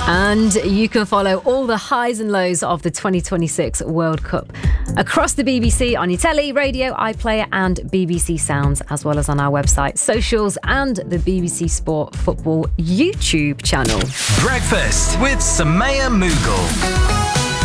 And you can follow all the highs and lows of the 2026 World Cup across the BBC on your telly, radio, iPlayer and BBC Sounds, as well as on our website, socials and the BBC Sport Football YouTube channel. Breakfast with Samaya Mughal.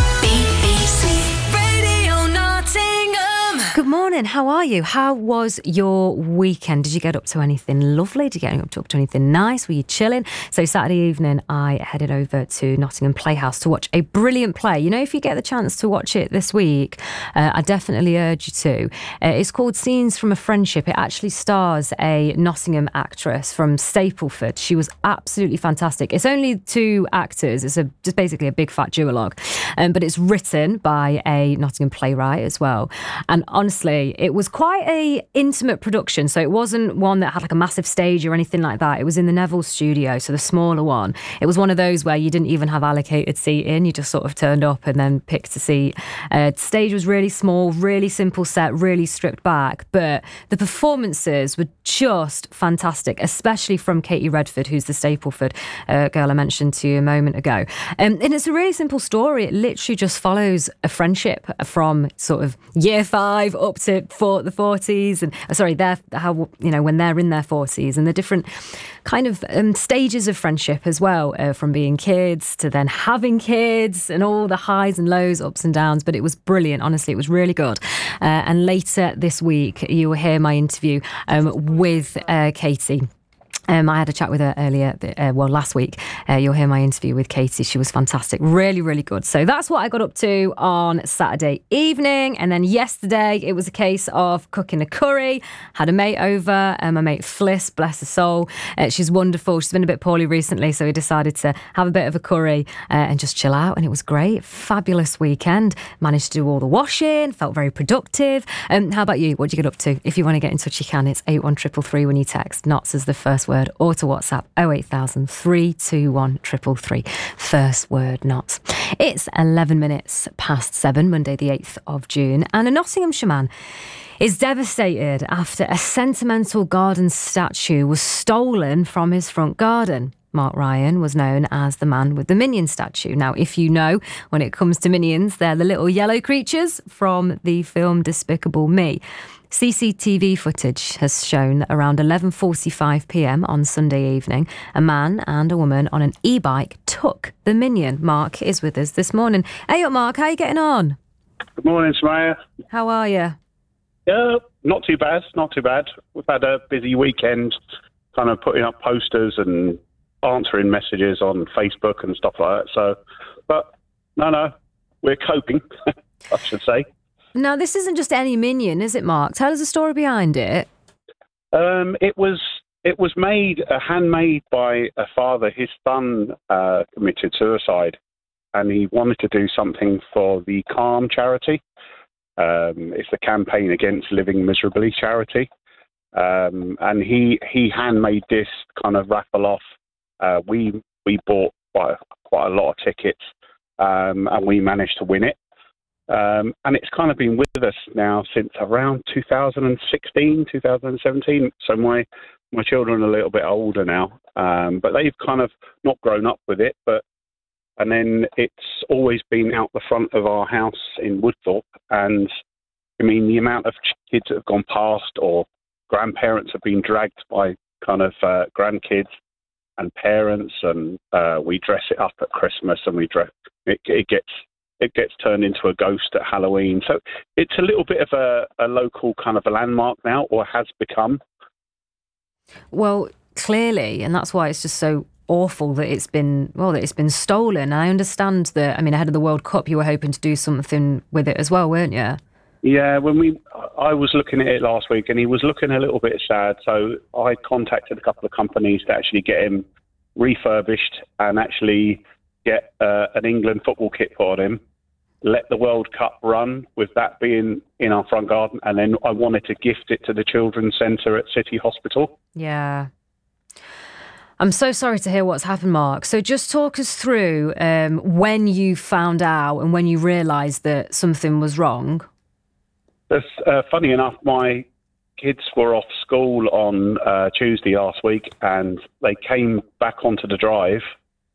Good morning, how are you? How was your weekend? Did you get up to anything lovely? Did you get up to anything nice? Were you chilling? So Saturday evening, I headed over to Nottingham Playhouse to watch a brilliant play. You know, if you get the chance to watch it this week, I definitely urge you to. It's called Scenes from a Friendship. It actually stars a Nottingham actress from Stapleford. She was absolutely fantastic. It's only two actors. It's just basically a big fat duologue. But it's written by a Nottingham playwright as well. And honestly, it was quite a intimate production. So it wasn't one that had like a massive stage or anything like that. It was in the Neville studio, so the smaller one. It was one of those where you didn't even have allocated seating. You just sort of turned up and then picked a seat. The stage was really small, really simple set, really stripped back. But the performances were just fantastic, especially from Katie Redford, who's the Stapleford girl I mentioned to you a moment ago. And it's a really simple story. It literally just follows a friendship from sort of year 5 up to the 40s, and when they're in their 40s, and the different kind of stages of friendship as well, from being kids to then having kids, and all the highs and lows, ups and downs. But it was brilliant. Honestly, it was really good. And later this week, you will hear my interview with Katie. I had a chat with her last week. You'll hear my interview with Katie. She was fantastic. Really, really good. So that's what I got up to on Saturday evening. And then yesterday, it was a case of cooking a curry. Had a mate over, my mate Fliss, bless her soul. She's wonderful. She's been a bit poorly recently, so we decided to have a bit of a curry and just chill out. And it was great. Fabulous weekend. Managed to do all the washing. Felt very productive. How about you? What did you get up to? If you want to get in touch, you can. It's 81333 when you text NOTS as the first word, or to WhatsApp 08000 321 333. First word NOTS. It's 11 minutes past 7, Monday the 8th of June, and a Nottinghamshire man is devastated after a sentimental garden statue was stolen from his front garden. Mark Ryan was known as the man with the Minion statue. Now, if you know, when it comes to Minions, they're the little yellow creatures from the film Despicable Me. CCTV footage has shown that around 11:45pm on Sunday evening, a man and a woman on an e-bike took the Minion. Mark is with us this morning. Hey up, Mark, how are you getting on? Good morning, Samaya. How are you? Yeah, not too bad, not too bad. We've had a busy weekend, kind of putting up posters and answering messages on Facebook and stuff like that. So, but no, we're coping, I should say. Now, this isn't just any Minion, is it, Mark? Tell us the story behind it. It was handmade by a father. His son committed suicide, and he wanted to do something for the Calm charity. It's the Campaign Against Living Miserably charity. And he handmade this kind of raffle off. We bought quite a lot of tickets, and we managed to win it. And it's kind of been with us now since around 2016, 2017. So my children are a little bit older now, but they've kind of not grown up with it. And then it's always been out the front of our house in Woodthorpe. And I mean, the amount of kids that have gone past, or grandparents have been dragged by kind of grandkids and parents, and we dress it up at Christmas, and it gets turned into a ghost at Halloween. So it's a little bit of a local kind of a landmark now, or has become. Well, clearly, and that's why it's just so awful that it's been stolen. I understand that, I mean, ahead of the World Cup, you were hoping to do something with it as well, weren't you? Yeah, I was looking at it last week, and he was looking a little bit sad. So I contacted a couple of companies to actually get him refurbished and actually get an England football kit for him, let the World Cup run with that being in our front garden, and then I wanted to gift it to the Children's Centre at City Hospital. Yeah. I'm so sorry to hear what's happened, Mark. So just talk us through when you found out and when you realised that something was wrong. That's funny enough, my kids were off school on Tuesday last week, and they came back onto the drive